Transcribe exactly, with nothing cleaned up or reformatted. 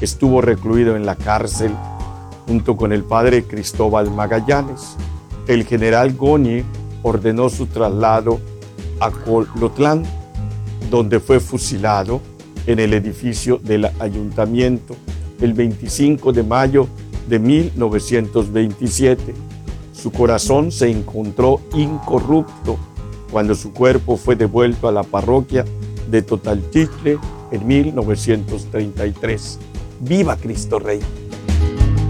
estuvo recluido en la cárcel junto con el padre Cristóbal Magallanes. El general Goñi ordenó su traslado a Colotlán, donde fue fusilado en el edificio del ayuntamiento el veinticinco de mayo de mil novecientos veintisiete. Su corazón se encontró incorrupto cuando su cuerpo fue devuelto a la parroquia de Totalchitle en mil novecientos treinta y tres. ¡Viva Cristo Rey!